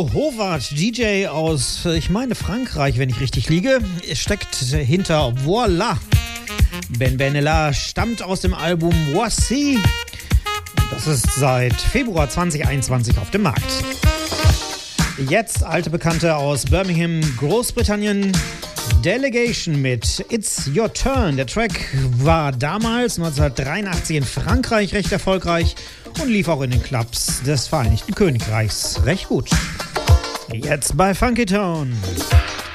Nico Howard, DJ aus, ich meine Frankreich, wenn ich richtig liege, steckt hinter Voila. Ben Benella stammt aus dem Album Voici. Das ist seit Februar 2021 auf dem Markt. Jetzt alte Bekannte aus Birmingham, Großbritannien. Delegation mit It's Your Turn. Der Track war damals 1983 in Frankreich recht erfolgreich und lief auch in den Clubs des Vereinigten Königreichs recht gut. Jetzt bei Funky Tone.